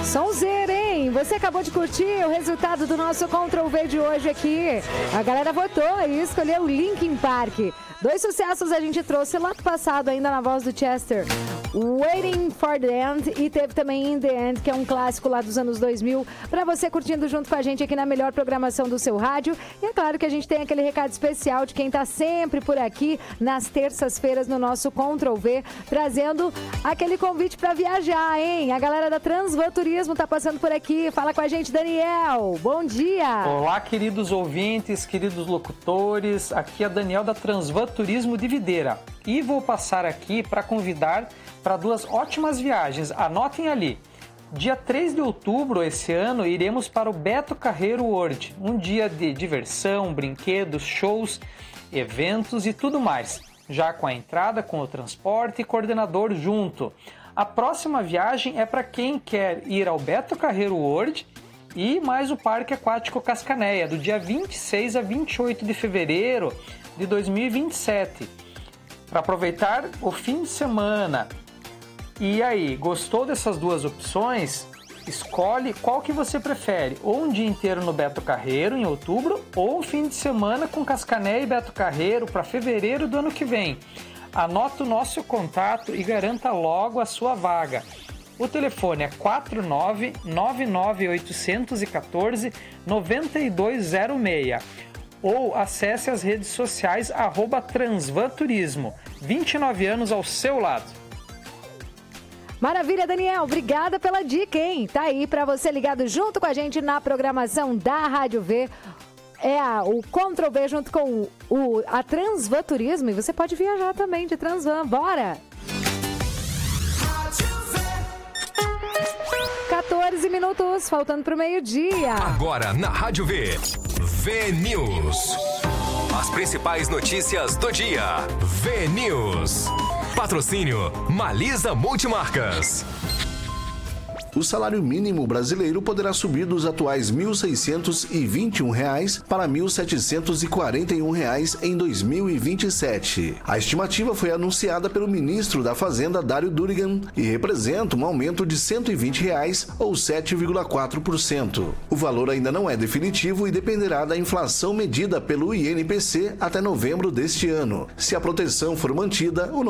Sonzeira, hein? Você acabou de curtir o resultado do nosso Ctrl+V de hoje aqui. A galera votou e escolheu Linkin Park. 2 sucessos a gente trouxe lá do passado, ainda na voz do Chester. Waiting for the End e teve também In the End, que é um clássico lá dos anos 2000, para você curtindo junto com a gente aqui na melhor programação do seu rádio. E é claro que a gente tem aquele recado especial de quem tá sempre por aqui nas terças-feiras no nosso Ctrl+V, trazendo aquele convite para viajar, hein? A galera da Transvan Turismo tá passando por aqui. Fala com a gente, Daniel. Bom dia. Olá, queridos ouvintes, queridos locutores. Aqui é Daniel da Transvan Turismo de Videira. E vou passar aqui para convidar para 2 ótimas viagens. Anotem ali. Dia 3 de outubro esse ano iremos para o Beto Carreiro World. Um dia de diversão, brinquedos, shows, eventos e tudo mais. Já com a entrada, com o transporte e coordenador junto. A próxima viagem é para quem quer ir ao Beto Carreiro World e mais o Parque Aquático Cascanéia, do dia 26 a 28 de fevereiro de 2027. Para aproveitar o fim de semana. E aí, gostou dessas 2 opções? Escolhe qual que você prefere, ou um dia inteiro no Beto Carreiro, em outubro, ou um fim de semana com Cascanéia e Beto Carreiro para fevereiro do ano que vem. Anota o nosso contato e garanta logo a sua vaga. O telefone é 49-814-9206 ou acesse as redes sociais @transvanturismo. 29 anos ao seu lado. Maravilha, Daniel. Obrigada pela dica, hein? Tá aí para você ligado junto com a gente na programação da Rádio V. O Ctrl+V junto com a Transvan Turismo. E você pode viajar também de Transvan. Bora! 14 minutos, faltando pro meio-dia. Agora na Rádio V. V-News. As principais notícias do dia. V-News. Patrocínio Malisa Multimarcas. O salário mínimo brasileiro poderá subir dos atuais R$ 1.621 para R$ 1.741 em 2027. A estimativa foi anunciada pelo ministro da Fazenda, Dário Durigan, e representa um aumento de R$ 120 ou 7,4%. O valor ainda não é definitivo e dependerá da inflação medida pelo INPC até novembro deste ano. Se a proteção for mantida, o